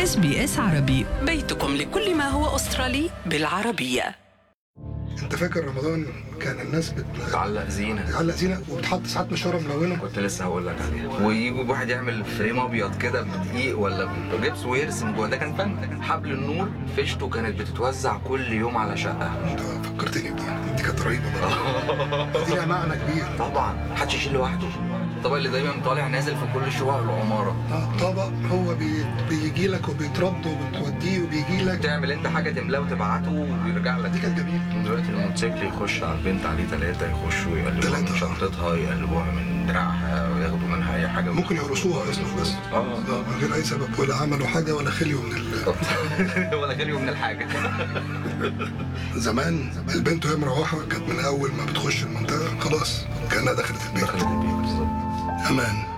SBS عربي، بيتكم لكل ما هو أسترالي بالعربية. انت فاكر رمضان كان الناس بتعلق زينه وبتحط ساعات مشوره ملونه؟ كنت لسه هقول لك عليها. ويجوا واحد يعمل فريم ابيض كده بدقيق ولا بجبس ويرسم جوه، ده كان فن. حبل النور فيشته كانت بتتوزع كل يوم على شقه. انت فكرتني دي كانت رهيبه برضه. دي لها معنى كبير طبعا، محدش يشيل لوحده. الطبق اللي دايما طالع نازل في كل شقق العماره. طبق هو بيجي لك وبيترد وبتوديه وبيجي لك، تعمل انت حاجه تملاه وتبعته ويرجع لك. دي كانت جميله. دلوقتي الموتوسيكل يخش على البنت عليه 3 يخشوا يقلبوها من شنطتها، يقلبوها من دراعها وياخدوا منها اي حاجه. ممكن يقرصوها اصلا بس من غير اي سبب، ولا عملوا حاجه ولا خليوا من ولا خليوا من الحاجه. زمان البنت وهي مروحه كانت من اول ما بتخش المنطقه خلاص كانها دخلت البيت. بالظبط. امان.